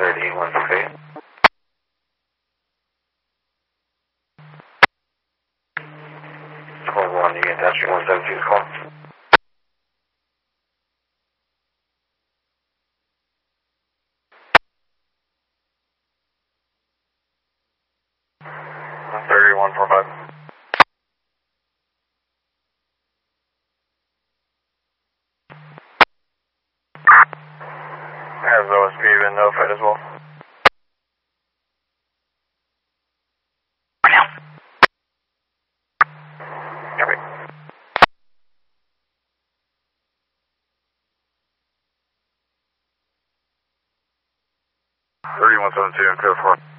3168. Hold on, you get that street 172's call. Thirty-one 45. Has OSP been notified as well? Copy. 3172 and clear 4.